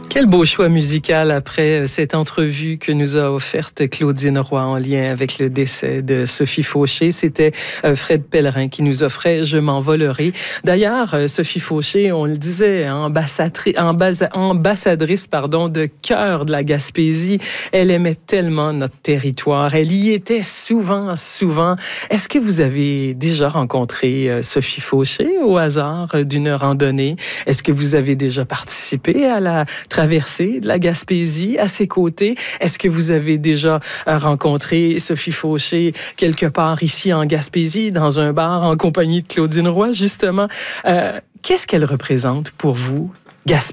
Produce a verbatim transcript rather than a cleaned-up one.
Quel beau choix musical après cette entrevue que nous a offerte Claudine Roy en lien avec le décès de Sophie Fauché. C'était Fred Pellerin qui nous offrait « Je m'envolerai ». D'ailleurs, Sophie Fauché, on le disait, ambassadrice, ambassadrice pardon, de cœur de la Gaspésie. Elle aimait tellement notre territoire. Elle y était souvent, souvent. Est-ce que vous avez déjà rencontré Sophie Fauché au hasard d'une randonnée? Est-ce que vous avez déjà participé à la traversée de la Gaspésie à ses côtés? Est-ce que vous avez déjà rencontré Sophie Fauché quelque part ici en Gaspésie, dans un bar en compagnie de Claudine Roy, justement? Euh, qu'est-ce qu'elle représente pour vous, Gaspésie?